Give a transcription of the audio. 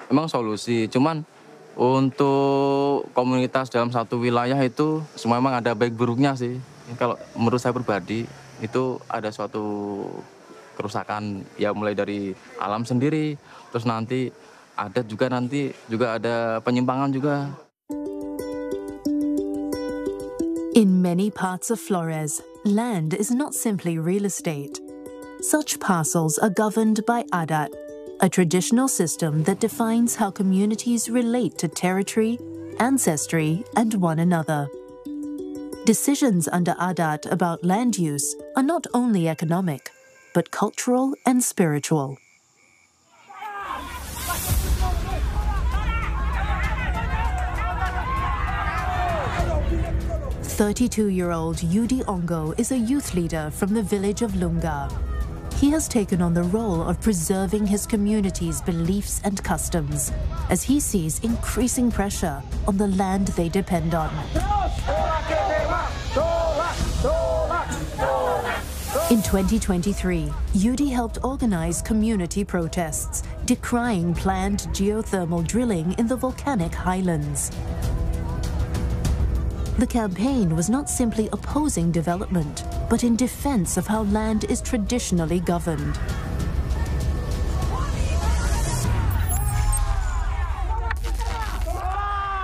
emang solusi, cuman untuk komunitas dalam satu wilayah itu semua memang ada baik buruknya sih. Kalau menurut saya pribadi, itu ada suatu kerusakan ya mulai dari alam sendiri, terus nanti juga ada penyimpangan juga. In many parts of Flores, land is not simply real estate. Such parcels are governed by adat, a traditional system that defines how communities relate to territory, ancestry, and one another. Decisions under adat about land use are not only economic, but cultural and spiritual. "32-year-old Yudi Ongo is a youth leader from the village of Lunga. He has taken on the role of preserving his community's beliefs and customs, as he sees increasing pressure on the land they depend on. In 2023, Yudi helped organize community protests, decrying planned geothermal drilling in the volcanic highlands. The campaign was not simply opposing development, but in defense of how land is traditionally governed.